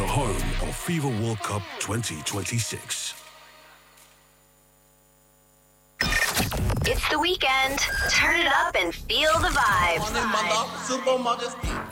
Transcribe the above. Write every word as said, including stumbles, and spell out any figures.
the home of FIFA World Cup twenty twenty-six. It's the weekend. Turn it up and feel the vibes. Super Majesty.